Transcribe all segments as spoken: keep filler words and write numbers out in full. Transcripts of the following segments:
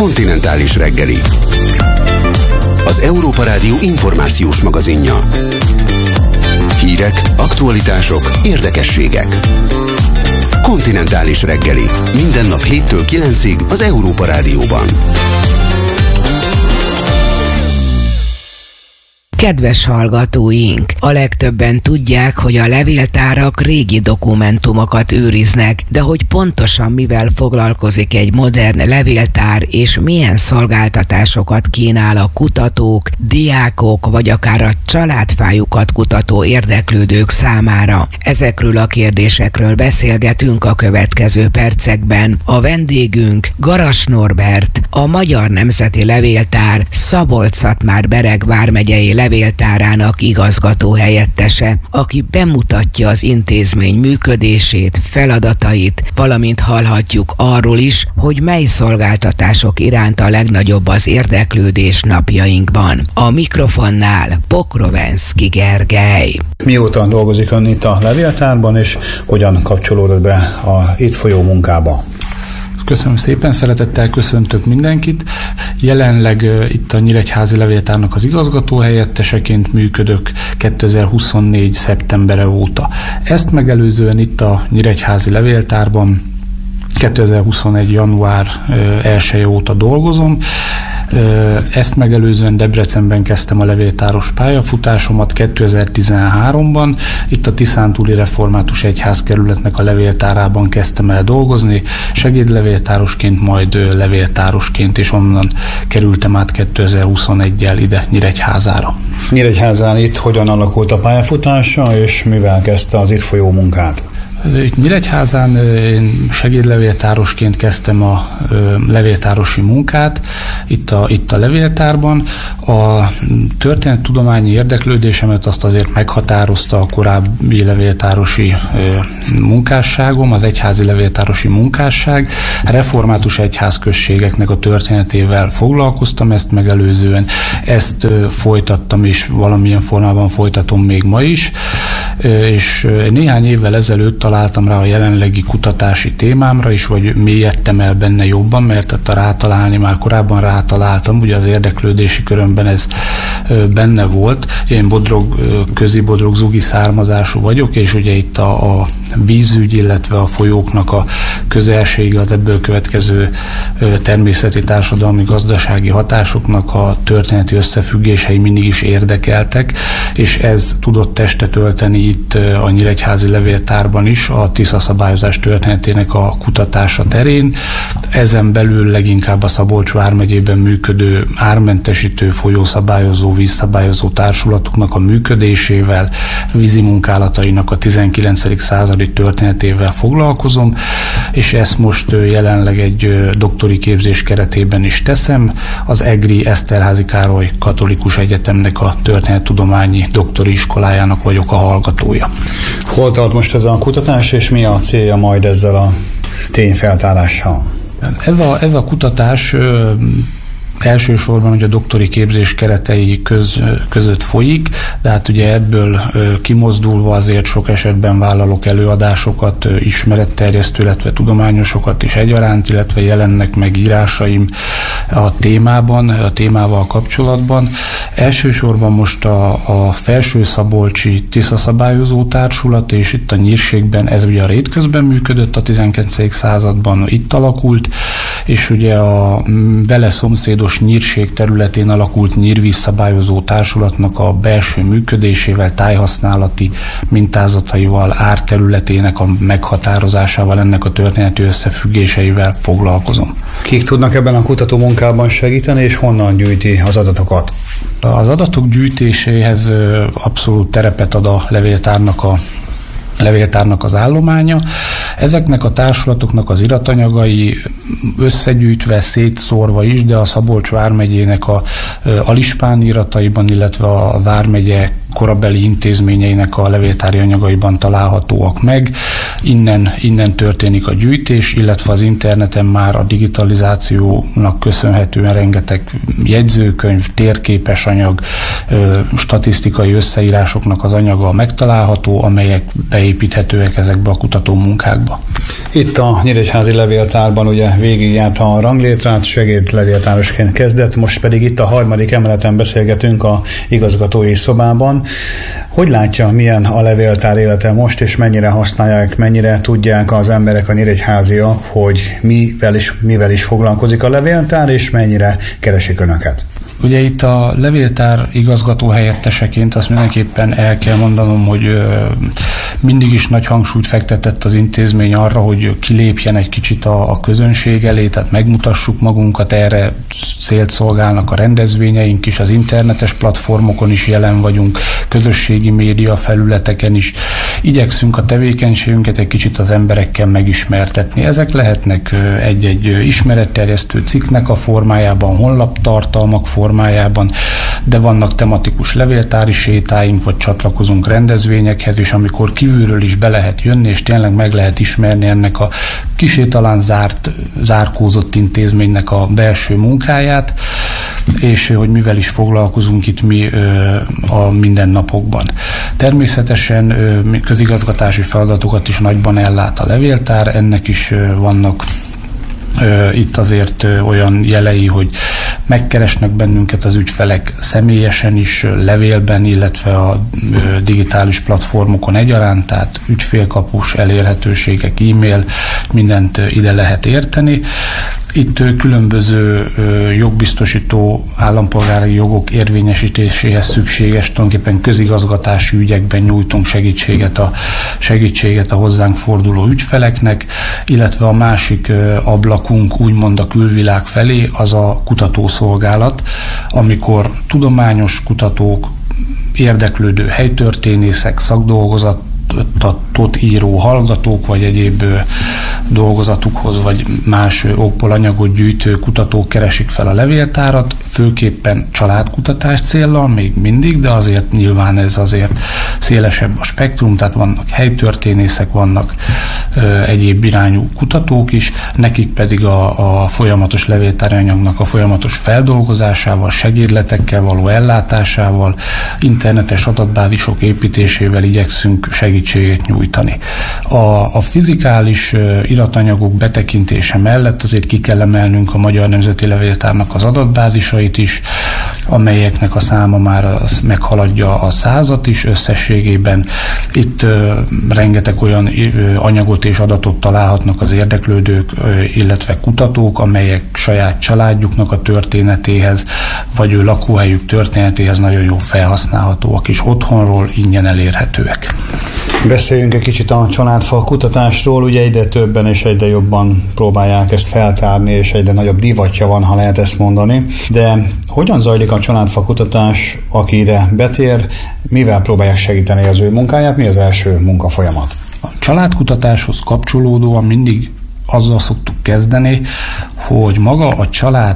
Kontinentális reggeli. Az Európa Rádió információs magazinja. Hírek, aktualitások, érdekességek. Kontinentális reggeli. Minden nap héttől kilencig az Európa Rádióban. Kedves hallgatóink! A legtöbben tudják, hogy a levéltárak régi dokumentumokat őriznek, de hogy pontosan mivel foglalkozik egy modern levéltár, és milyen szolgáltatásokat kínál a kutatók, diákok, vagy akár a családfájukat kutató érdeklődők számára. Ezekről a kérdésekről beszélgetünk a következő percekben. A vendégünk Garas Norbert, a Magyar Nemzeti Levéltár Szabolcs-Szatmár-Bereg vármegyei levéltárának igazgató helyettese, aki bemutatja az intézmény működését, feladatait, valamint hallhatjuk arról is, hogy mely szolgáltatások iránt a legnagyobb az érdeklődés napjainkban. A mikrofonnál Pokrovenszky Gergely. Mióta dolgozik ön itt a levéltárban, és hogyan kapcsolódott be a itt folyó munkába? Köszönöm szépen, szeretettel köszöntök mindenkit. Jelenleg uh, itt a Nyíregyházi Levéltárnak az igazgató helyetteseként működök kétezer-huszonnégy. szeptembere óta. Ezt megelőzően itt a Nyíregyházi Levéltárban kétezer-huszonegy. január elseje óta dolgozom. Ezt megelőzően Debrecenben kezdtem a levéltáros pályafutásomat kétezer-tizenháromban. Itt a Tiszántúli Református Egyházkerületnek a levéltárában kezdtem el dolgozni, segédlevéltárosként, majd levéltárosként, és onnan kerültem át kétezer-huszoneggyel ide Nyíregyházára. Nyíregyházán itt hogyan alakult a pályafutása, és mivel kezdte az itt folyó munkát? Itt Nyíregyházán én segédlevéltárosként kezdtem a levéltárosi munkát, itt a, itt a levéltárban. A történettudományi érdeklődésemet azt azért meghatározta a korábbi levéltárosi munkásságom, az egyházi levéltárosi munkásság. Református egyházközségeknek a történetével foglalkoztam, ezt megelőzően ezt folytattam, és valamilyen formában folytatom még ma is, és néhány évvel ezelőtt találtam rá a jelenlegi kutatási témámra is, vagy mélyedtem el benne jobban, mert a rátalálni már korábban rátaláltam, ugye az érdeklődési körömben ez benne volt. Én Bodrog, közi Bodrog zugi származású vagyok, és ugye itt a, a vízügy, illetve a folyóknak a közelsége, az ebből következő természeti, társadalmi, gazdasági hatásoknak a történeti összefüggései mindig is érdekeltek, és ez tudott testet ölteni itt a Nyíregyházi Levéltárban is, a Tisza szabályozás történetének a kutatása terén. Ezen belül leginkább a Szabolcs vármegyében működő ármentesítő, folyószabályozó, vízszabályozó társulatoknak a működésével, vízi munkálatainak a tizenkilencedik századi történetével foglalkozom, és ezt most jelenleg egy doktori képzés keretében is teszem. Az EGRI Eszterházy Károly Katolikus Egyetemnek a történettudományi doktori iskolájának vagyok a hallgatója. Hol tart most ez a kutatás, és mi a célja majd ezzel a tényfeltárással? Ez a, ez a kutatás ö, elsősorban ugye a doktori képzés keretei köz, között folyik, de hát ugye ebből ö, kimozdulva azért sok esetben vállalok előadásokat, ö, ismeretterjesztő, illetve tudományosokat is egyaránt, illetve jelennek meg írásaim a témában, a témával kapcsolatban. Elsősorban most a, a Felső-Szabolcsi Tisza szabályozó társulat, és itt a Nyírségben, ez ugye a rétközben működött a tizenkilencedik században, itt alakult, és ugye a vele szomszédos Nyírség területén alakult Nyírvíz szabályozó társulatnak a belső működésével, tájhasználati mintázataival, árterületének a meghatározásával, ennek a történeti összefüggéseivel foglalkozom. Kik tudnak ebben a kutató munkában segíteni, és honnan gyűjti az adatokat? Az adatok gyűjtéséhez abszolút terepet ad a levéltárnak a levéltárnak az állománya. Ezeknek a társulatoknak az iratanyagai összegyűjtve, szétszórva is, de a Szabolcs vármegyének a Alispán irataiban, illetve a vármegye korabeli intézményeinek a levéltári anyagaiban találhatóak meg. Innen, innen történik a gyűjtés, illetve az interneten már a digitalizációnak köszönhetően rengeteg jegyzőkönyv, térképes anyag, statisztikai összeírásoknak az anyaga megtalálható, amelyek beépíthetőek ezekbe a kutató munkákba. Itt a Nyíregyházi Levéltárban ugye végigjárt a ranglétrát, segédlevéltárosként kezdett, most pedig itt a harmadik emeleten beszélgetünk a igazgatói szobában. Hogy látja, milyen a levéltár élete most, és mennyire használják, mennyire tudják az emberek, a nyíregyháziak, hogy mivel is, mivel is foglalkozik a levéltár, és mennyire keresik önöket? Ugye itt a levéltár igazgató helyetteseként azt mindenképpen el kell mondanom, hogy mindig is nagy hangsúlyt fektetett az intézmény arra, hogy kilépjen egy kicsit a, a közönség elé, tehát megmutassuk magunkat, erre célt szolgálnak a rendezvényeink is, az internetes platformokon is jelen vagyunk, közösségi média felületeken is. Igyekszünk a tevékenységünket egy kicsit az emberekkel megismertetni. Ezek lehetnek egy-egy ismeretterjesztő cikknek a formájában, honlaptartalmak formájában, de vannak tematikus levéltári sétáink, vagy csatlakozunk rendezvényekhez, és amikor kívülről is be lehet jönni, és tényleg meg lehet ismerni ennek a kissé talán zárt, zárkózott intézménynek a belső munkáját, és hogy mivel is foglalkozunk itt mi a mindennapokban. Természetesen közigazgatási feladatokat is nagyban ellát a levéltár, ennek is vannak itt azért olyan jelei, hogy megkeresnek bennünket az ügyfelek személyesen is, levélben, illetve a digitális platformokon egyaránt, tehát ügyfélkapus, elérhetőségek, e-mail, mindent ide lehet érteni. Itt különböző jogbiztosító állampolgári jogok érvényesítéséhez szükséges, tulajdonképpen közigazgatási ügyekben nyújtunk segítséget a, segítséget a hozzánk forduló ügyfeleknek, illetve a másik ablakunk úgymond a külvilág felé, az a kutatószolgálat, amikor tudományos kutatók, érdeklődő helytörténészek, szakdolgozat, tot író hallgatók, vagy egyéb dolgozatukhoz, vagy más okból anyagot gyűjtő kutatók keresik fel a levéltárat, főképpen családkutatás céllal, még mindig, de azért nyilván ez azért szélesebb a spektrum, tehát vannak helytörténészek, vannak ö, egyéb irányú kutatók is, nekik pedig a, a folyamatos levéltári anyagnak a folyamatos feldolgozásával, segédletekkel való ellátásával, internetes adatbázisok építésével igyekszünk segítséget nyújtani. A, a fizikális iratanyagok betekintése mellett azért ki kell emelnünk a Magyar Nemzeti Levéltárnak az adatbázisait is, amelyeknek a száma már az meghaladja a százat is összességében. Itt ö, rengeteg olyan ö, anyagot és adatot találhatnak az érdeklődők, ö, illetve kutatók, amelyek saját családjuknak a történetéhez, vagy ő lakóhelyük történetéhez nagyon jól felhasználhatóak, és otthonról ingyen elérhetőek. Beszéljünk egy kicsit a családfa kutatásról, ugye egyre többen és egyre jobban próbálják ezt feltárni, és egyre nagyobb divatja van, ha lehet ezt mondani. De hogyan zajlik a családfa kutatás, aki ide betér, mivel próbálják segíteni az ő munkáját, mi az első munkafolyamat? A családkutatáshoz kapcsolódóan mindig azzal szoktuk kezdeni, hogy maga a család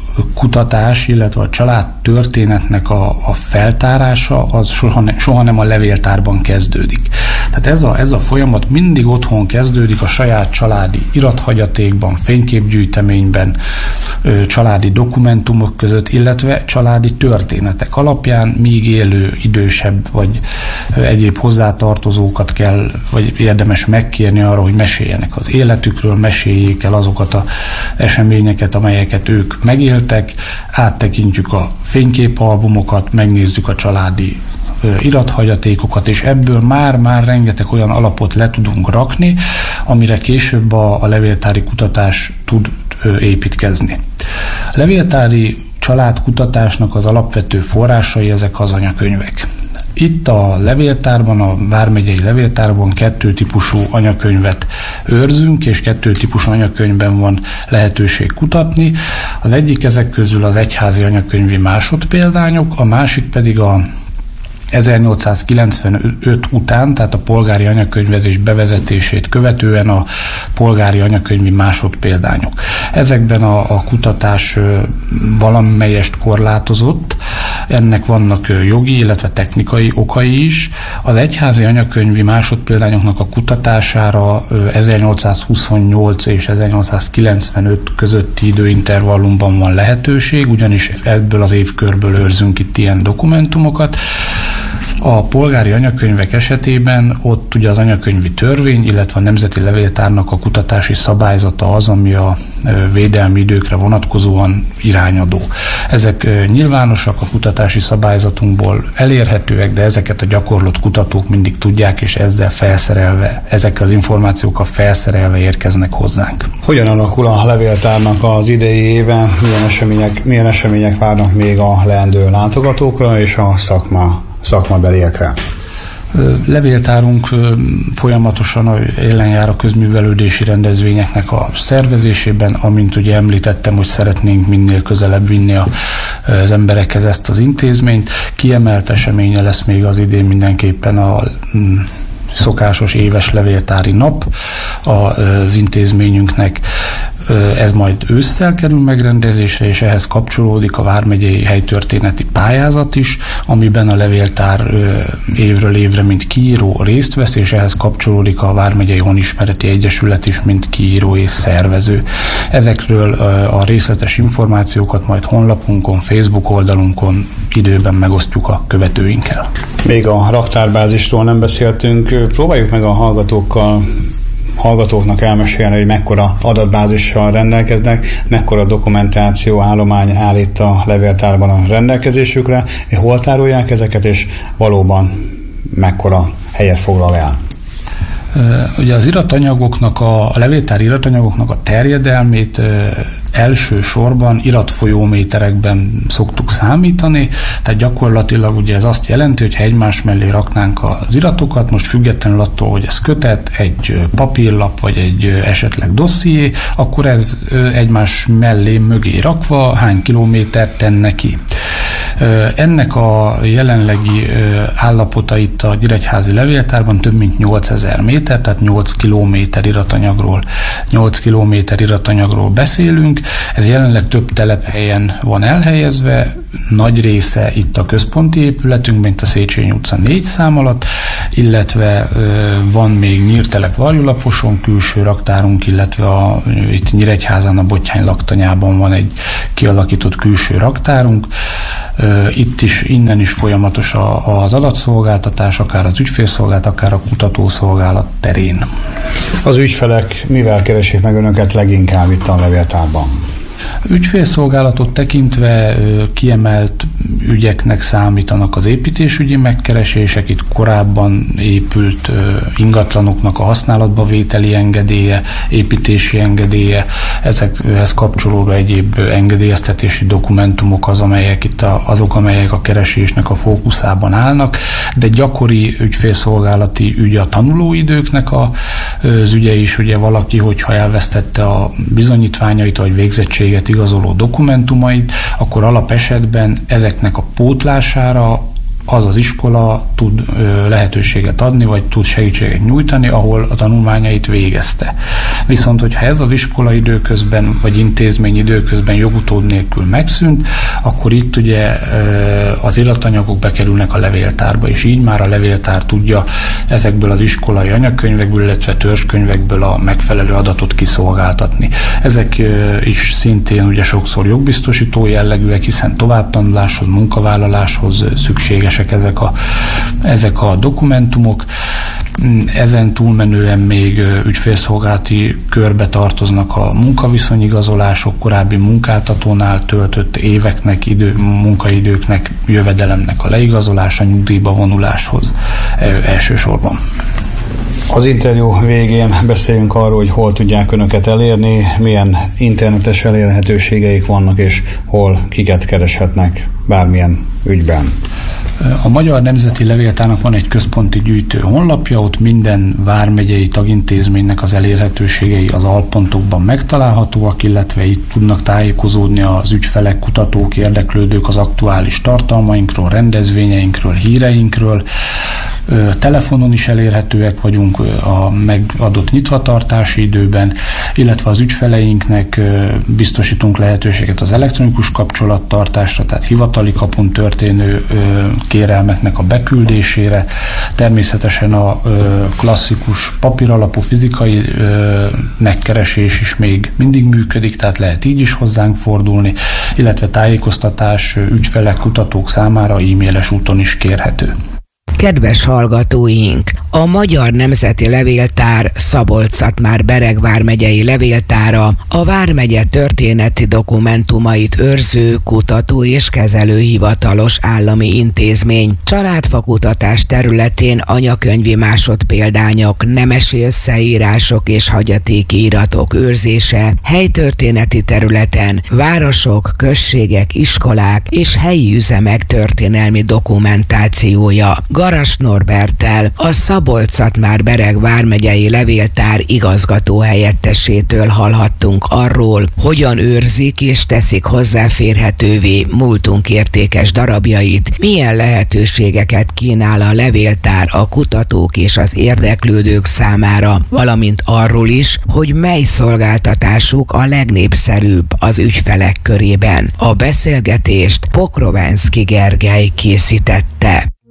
kutatás, illetve a család történetnek a, a feltárása az soha, ne, soha nem a levéltárban kezdődik. Tehát ez a, ez a folyamat mindig otthon kezdődik, a saját családi irathagyatékban, fényképgyűjteményben, ö, családi dokumentumok között, illetve családi történetek alapján, míg élő, idősebb vagy ö, egyéb hozzátartozókat kell, vagy érdemes megkérni arra, hogy meséljenek az életükről, meséljék el azokat az eseményeket, amelyeket ők megéltek, áttekintjük a fényképalbumokat, megnézzük a családi irathagyatékokat, és ebből már-már rengeteg olyan alapot le tudunk rakni, amire később a, a levéltári kutatás tud építkezni. A levéltári családkutatásnak az alapvető forrásai ezek az anyakönyvek. Itt a levéltárban, a vármegyei levéltárban kettő típusú anyakönyvet őrzünk, és kettő típusú anyakönyvben van lehetőség kutatni. Az egyik ezek közül az egyházi anyakönyvi másodpéldányok, a másik pedig a ezernyolcszázkilencvenöt után, tehát a polgári anyakönyvezés bevezetését követően a polgári anyakönyvi másodpéldányok. Ezekben a, a kutatás valamelyest korlátozott, Ennek vannak jogi, illetve technikai okai is. Az egyházi anyakönyvi másodpéldányoknak a kutatására ezernyolcszázhuszonnyolc és ezernyolcszázkilencvenöt közötti időintervallumban van lehetőség, ugyanis ebből az évkörből őrzünk itt ilyen dokumentumokat. A polgári anyakönyvek esetében ott ugye az anyakönyvi törvény, illetve a Nemzeti Levéltárnak a kutatási szabályzata az, ami a védelmi időkre vonatkozóan irányadó. Ezek nyilvánosak, a kutatási szabályzatunkból elérhetőek, de ezeket a gyakorlott kutatók mindig tudják, és ezzel felszerelve, ezek az információkkal felszerelve érkeznek hozzánk. Hogyan alakul a levéltárnak az idei éve, milyen események, milyen események várnak még a leendő látogatókra és a szakma, szakmabeliekre? Levéltárunk folyamatosan élen jár a közművelődési rendezvényeknek a szervezésében, amint ugye említettem, hogy szeretnénk minél közelebb vinni az emberekhez ezt az intézményt. Kiemelt eseménye lesz még az idén mindenképpen a szokásos éves levéltári nap az intézményünknek. Ez majd ősszel kerül megrendezésre, és ehhez kapcsolódik a vármegyei helytörténeti pályázat is, amiben a levéltár évről évre mint kiíró részt vesz, és ehhez kapcsolódik a Vármegyei Honismereti Egyesület is, mint kiíró és szervező. Ezekről a részletes információkat majd honlapunkon, Facebook oldalunkon időben megosztjuk a követőinkkel. Még a raktárbázisról nem beszéltünk, próbáljuk meg a hallgatókkal hallgatóknak elmesélni, hogy mekkora adatbázissal rendelkeznek, mekkora dokumentáció állomány áll itt a levéltárban a rendelkezésükre, és hol tárolják ezeket, és valóban mekkora helyet foglal el. Ugye az iratanyagoknak, a, a levéltár iratanyagoknak a terjedelmét elsősorban iratfolyóméterekben szoktuk számítani, tehát gyakorlatilag ugye ez azt jelenti, hogy ha egymás mellé raknánk az iratokat, most függetlenül attól, hogy ez kötet, egy papírlap vagy egy esetleg dosszié, akkor ez egymás mellé mögé rakva hány kilométert tenne ki. Ennek a jelenlegi állapota itt a Nyíregyházi Levéltárban több mint nyolcezer méter, tehát nyolc kilométer iratanyagról, nyolc kilométer iratanyagról beszélünk. Ez jelenleg több telephelyen van elhelyezve, nagy része itt a központi épületünk, mint a Széchenyi utca négy szám alatt, illetve van még Nyírtelek Varjulaposon külső raktárunk, illetve a, itt Nyíregyházán a Bottyány laktanyában van egy kialakított külső raktárunk. Itt is, innen is folyamatos az adatszolgáltatás, akár az ügyfélszolgálat, akár a kutatószolgálat terén. Az ügyfelek mivel keresik meg önöket leginkább itt a levéltárban? Ügyfélszolgálatot tekintve kiemelt ügyeknek számítanak az építésügyi megkeresések, itt korábban épült ingatlanoknak a használatba vételi engedélye, építési engedélye, ezekhez kapcsolódó egyéb engedélyeztetési dokumentumok az, amelyek itt a, azok, amelyek a keresésnek a fókuszában állnak, de gyakori ügyfélszolgálati ügy a tanulóidőknek a, az ügye is, ugye valaki, hogyha elvesztette a bizonyítványait vagy végzettséget igazoló dokumentumait, akkor alapesetben ezeknek a pótlására az az iskola tud ö, lehetőséget adni, vagy tud segítséget nyújtani, ahol a tanulmányait végezte. Viszont, hogyha ez az iskola időközben, vagy intézmény időközben jogutód nélkül megszűnt, akkor itt ugye ö, az iratanyagok bekerülnek a levéltárba, és így már a levéltár tudja ezekből az iskolai anyagkönyvekből, illetve törzskönyvekből a megfelelő adatot kiszolgáltatni. Ezek ö, is szintén ugye sokszor jogbiztosító jellegűek, hiszen továbbtanuláshoz, munkavállaláshoz szükséges ezek a, ezek a dokumentumok. Ezen túlmenően még ügyfélszolgálati körbe tartoznak a munkaviszonyigazolások, korábbi munkáltatónál töltött éveknek, idő, munkaidőknek, jövedelemnek a leigazolása, nyugdíjba vonuláshoz elsősorban. Az interjú végén beszéljünk arról, hogy hol tudják önöket elérni, milyen internetes elérhetőségeik vannak, és hol kiket kereshetnek bármilyen ügyben. A Magyar Nemzeti Levéltárnak van egy központi gyűjtő honlapja, ott minden vármegyei tagintézménynek az elérhetőségei az alpontokban megtalálhatóak, illetve itt tudnak tájékozódni az ügyfelek, kutatók, érdeklődők az aktuális tartalmainkról, rendezvényeinkről, híreinkről. telefonon is elérhetőek vagyunk a megadott nyitvatartási időben, illetve az ügyfeleinknek biztosítunk lehetőséget az elektronikus kapcsolattartásra, tehát hivatali kapun történő kérelmeknek a beküldésére, természetesen a klasszikus papíralapú fizikai megkeresés is még mindig működik, tehát lehet így is hozzánk fordulni, illetve tájékoztatás ügyfelek, kutatók számára e-mailes úton is kérhető. Kedves hallgatóink! A Magyar Nemzeti Levéltár Szabolcs-Szatmár-Bereg vármegyei levéltára a vármegye történeti dokumentumait őrző, kutató és kezelő hivatalos állami intézmény. Családfakutatás területén anyakönyvi másodpéldányok, nemesi összeírások és hagyatéki iratok őrzése, helytörténeti területen városok, községek, iskolák és helyi üzemek történelmi dokumentációja. Garas Norberttel, a Szabolcs-Szatmár-Bereg vármegyei levéltár igazgató helyettesétől hallhattunk arról, hogyan őrzik és teszik hozzáférhetővé múltunk értékes darabjait, milyen lehetőségeket kínál a levéltár a kutatók és az érdeklődők számára, valamint arról is, hogy mely szolgáltatásuk a legnépszerűbb az ügyfelek körében. A beszélgetést Pokrovenszky Gergely készítette.